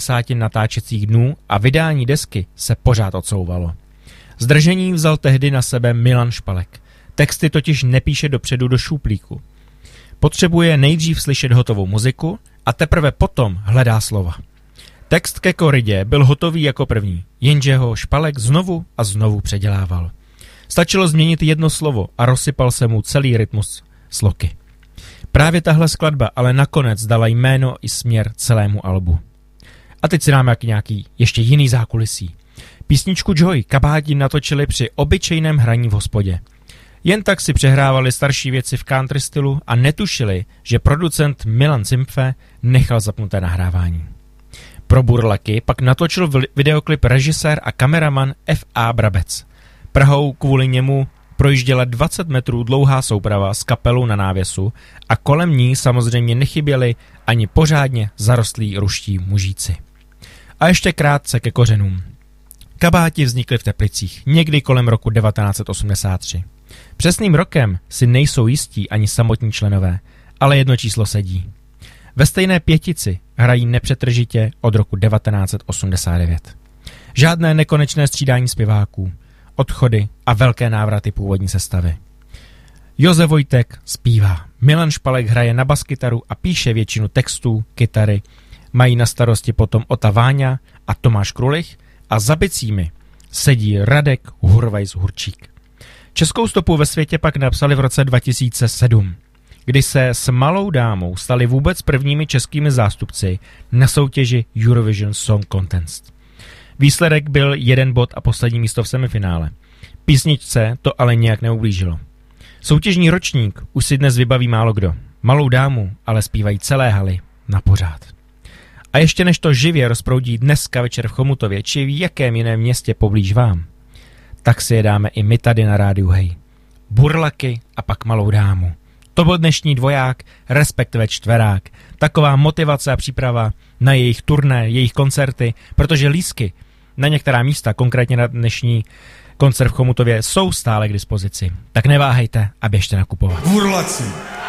50 natáčecích dnů a vydání desky se pořád odsouvalo. Zdržení vzal tehdy na sebe Milan Špalek. Texty totiž nepíše dopředu do šuplíku. Potřebuje nejdřív slyšet hotovou muziku a teprve potom hledá slova. Text ke koridě byl hotový jako první, jenže ho Špalek znovu a znovu předělával. Stačilo změnit jedno slovo a rozsypal se mu celý rytmus sloky. Právě tahle skladba ale nakonec dala jméno i směr celému albu. A teď si dáme nějaký ještě jiný zákulisí. Písničku Joy Kabáti natočili při obyčejném hraní v hospodě. Jen tak si přehrávali starší věci v country stylu a netušili, že producent Milan Zimpfe nechal zapnuté nahrávání. Pro Burlaky pak natočil videoklip režisér a kameraman F.A. Brabec. Prahou kvůli němu projížděla 20 metrů dlouhá souprava s kapelou na návěsu a kolem ní samozřejmě nechyběli ani pořádně zarostlí ruští mužíci. A ještě krátce ke kořenům. Kabáti vznikly v Teplicích někdy kolem roku 1983. Přesným rokem si nejsou jistí ani samotní členové, ale jedno číslo sedí. Ve stejné pětici hrají nepřetržitě od roku 1989. Žádné nekonečné střídání zpěváků, odchody a velké návraty původní sestavy. Josef Vojtek zpívá, Milan Špalek hraje na baskytaru a píše většinu textů, kytary, mají na starosti potom Ota Váňa a Tomáš Krulich a za bicími sedí Radek Hurvajs-Hurčík. Českou stopu ve světě pak napsali v roce 2007, kdy se s Malou dámou stali vůbec prvními českými zástupci na soutěži Eurovision Song Contest. Výsledek byl 1 bod a poslední místo v semifinále. Písničce to ale nějak neublížilo. Soutěžní ročník už si dnes vybaví málo kdo. Malou dámu ale zpívají celé haly na pořád. A ještě než to živě rozproudí dneska večer v Chomutově či v jakém jiném městě poblíž vám, tak si je dáme i my tady na rádiu Hej. Burlaky a pak Malou dámu. To byl dnešní dvoják, respektive čtverák. Taková motivace a příprava na jejich turné, jejich koncerty, protože lístky na některá místa, konkrétně na dnešní koncert v Chomutově, jsou stále k dispozici. Tak neváhejte a běžte nakupovat. Burlaci.